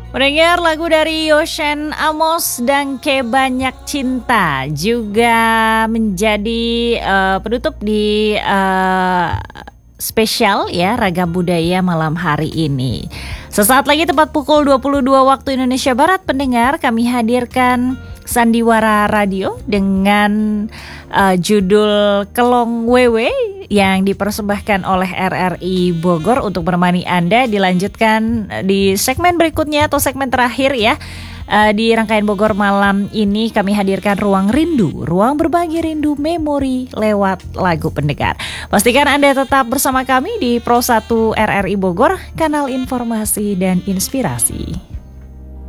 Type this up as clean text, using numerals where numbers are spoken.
Mendengar lagu dari Ocean Amos dan Ke Banyak Cinta juga menjadi penutup di spesial ya Ragam Budaya malam hari ini. Sesaat lagi tepat pukul 22 waktu Indonesia Barat, pendengar, kami hadirkan Sandiwara Radio dengan judul Kelong Wewe yang dipersembahkan oleh RRI Bogor untuk menemani Anda. Dilanjutkan di segmen berikutnya atau segmen terakhir ya. Di rangkaian Bogor malam ini kami hadirkan Ruang Rindu, ruang berbagi rindu memori lewat lagu pendengar. Pastikan Anda tetap bersama kami di Pro 1 RRI Bogor, kanal informasi dan inspirasi.